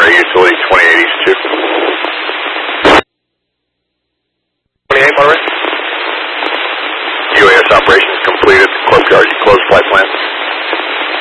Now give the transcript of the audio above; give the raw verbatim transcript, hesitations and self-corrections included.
primary utility twenty-eight East two. twenty-eight, Monterey. U A S operations completed. Courtyard, you closed flight plan.